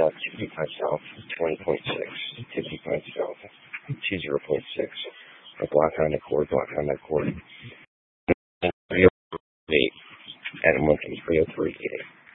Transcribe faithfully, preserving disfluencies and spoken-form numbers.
south, fifty-five south, twenty point six, fifty-five south, twenty point six. A block on the cord, block on the cord. three oh eight, Adam Lincoln, three oh three eight.